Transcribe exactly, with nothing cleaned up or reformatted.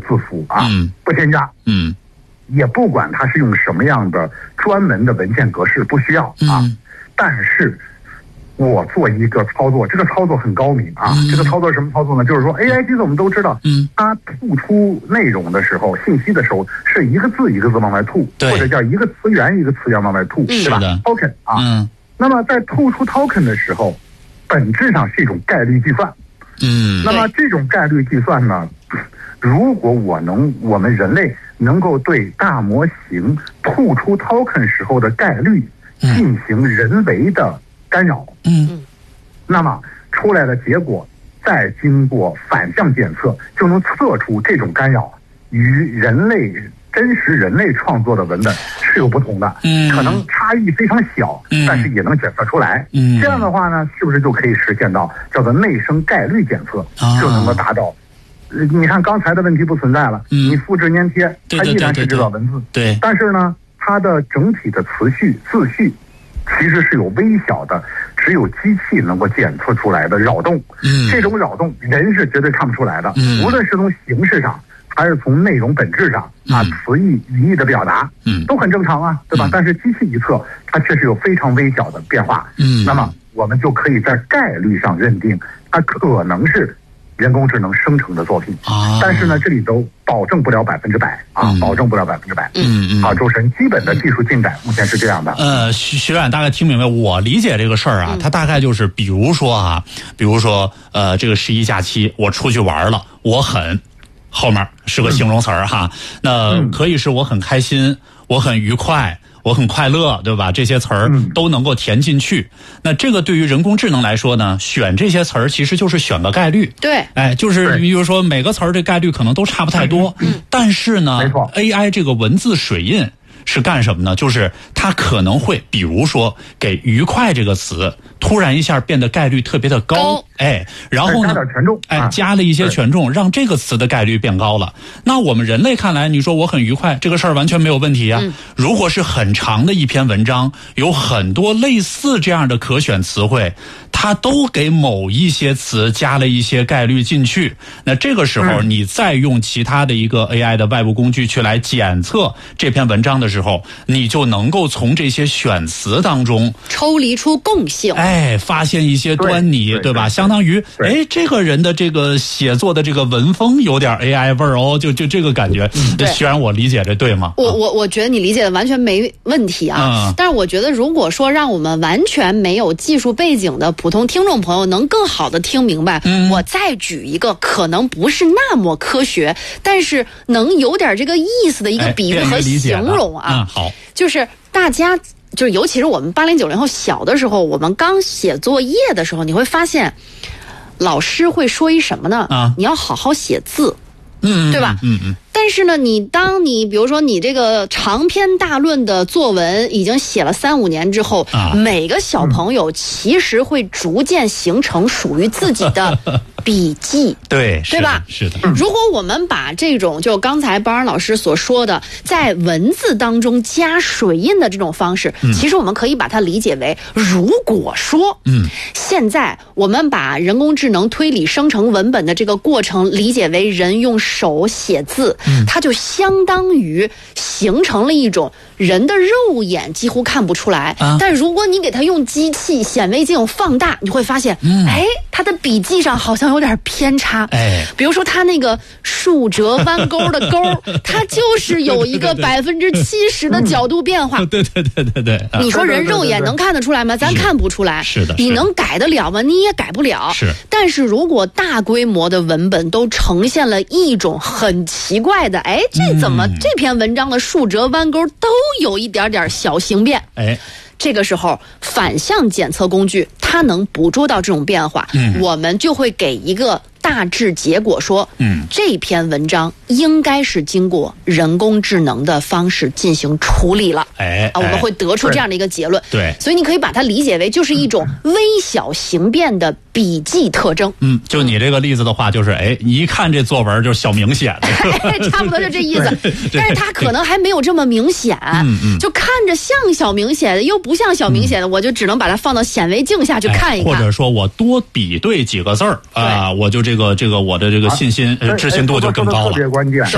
字符啊， 嗯、 不添加， 嗯， 也不管它是用什么样的专门的文件格式，不需要啊。 嗯、 但是我做一个操作，这个操作很高明啊。嗯、这个操作是什么操作呢？就是说 A I 机子我们都知道，嗯，它吐出内容的时候，信息的时候是一个字一个字往外吐，或者叫一个词源一个词源往外吐，对吧 ？token 啊，嗯。那么在吐出 token 的时候，本质上是一种概率计算， 嗯。 那么这种概率计算呢，如果我能，我们人类能够对大模型吐出 token 时候的概率进行人为的干扰， 嗯， 那么出来的结果再经过反向检测，就能测出这种干扰与人类真实人类创作的文本是有不同的，嗯，可能差异非常小，嗯，但是也能检测出来，嗯，这样的话呢，是不是就可以实现到叫做内生概率检测，啊、就能够达到？你看刚才的问题不存在了，嗯、你复制粘贴，它依然是这段文字， 对，对对对对， 但是呢，它的整体的词序字序。其实是有微小的，只有机器能够检测出来的扰动。嗯，这种扰动人是绝对看不出来的。嗯，无论是从形式上，还是从内容本质上啊，词义语义的表达，嗯，都很正常啊，对吧？嗯、但是机器一测，它确实有非常微小的变化。嗯，那么我们就可以在概率上认定，它可能是人工智能生成的作品。啊，但是呢，这里都保证不了百分之百啊，嗯、保证不了百分之百。嗯嗯。好，周神，基本的技术进展目前是这样的。 呃，徐学长大概听明白，我理解这个事儿啊，它大概就是，比如说啊，比如说呃，这个十一假期我出去玩了，我很，后面是个形容词儿哈，那可以是我很开心，我很愉快。我很快乐，对吧？这些词儿都能够填进去。嗯、那这个对于人工智能来说呢，选这些词儿其实就是选个概率。 对， 哎，就是比如说每个词儿这概率可能都差不太多，嗯、但是呢 ，A I 这个文字水印是干什么呢？就是它可能会，比如说给“愉快”这个词突然一下变得概率特别的高，高哎，然后呢，哎，加了一些权重，让这个词的概率变高了。那我们人类看来，你说我很愉快，这个事儿完全没有问题啊。嗯、如果是很长的一篇文章，有很多类似这样的可选词汇，它都给某一些词加了一些概率进去，那这个时候你再用其他的一个 A I 的外部工具去来检测这篇文章的时候，你就能够从这些选词当中抽离出共性， 哎，发现一些端倪， 对, 对吧？相当于，哎，这个人的这个写作的这个文风有点 A I 味儿哦，就就这个感觉。嗯、虽然我理解这对吗？ 我我我觉得你理解的完全没问题啊。嗯、但是我觉得，如果说让我们完全没有技术背景的普通听众朋友能更好的听明白，嗯、我再举一个可能不是那么科学，但是能有点这个意思的一个比喻和形容啊。 嗯、好， 就是大家。就是尤其是我们八零九零后小的时候，我们刚写作业的时候，你会发现，老师会说一什么呢？啊，你要好好写字， 嗯， 对吧？ 嗯嗯。 但是呢，你当你比如说你这个长篇大论的作文已经写了三五年之后，啊、每个小朋友其实会逐渐形成属于自己的笔记， 对， 对吧？ 是的。 如果我们把这种就刚才包安老师所说的，在文字当中加水印的这种方式，嗯、其实我们可以把它理解为，如果说，嗯，现在我们把人工智能推理生成文本的这个过程理解为人用手写字。它就相当于形成了一种人的肉眼几乎看不出来，啊、但如果你给它用机器显微镜放大，你会发现，嗯、哎，它的笔记上好像有点偏差。哎，比如说它那个竖折弯钩的钩，它就是有一个百分之七十的角度变化。 对对对对对。啊、 你说人肉眼能看得出来吗？咱看不出来。 是的。 你能改得了吗？你也改不了。 是。 但是如果大规模的文本都呈现了一种很奇怪的，哎，这怎么、嗯、这篇文章的竖折弯钩都有一点点小形变？ 哎， 这个时候反向检测工具它能捕捉到这种变化，嗯，我们就会给一个大致结果说，嗯，这篇文章应该是经过人工智能的方式进行处理了， 哎， 啊，我们会得出这样的一个结论。 对， 所以你可以把它理解为就是一种微小形变的笔记特征。 嗯，就你这个例子的话，就是哎，你一看这作文就是小明显的， 差不多就这意思。但是它可能还没有这么明显，嗯嗯，就看着像小明显的，又不像小明显的，嗯、我就只能把它放到显微镜下去看一看， 哎、或者说我多比对几个字儿啊，我就这个这个我的这个信心、啊、置信度就更高了。 特别关键。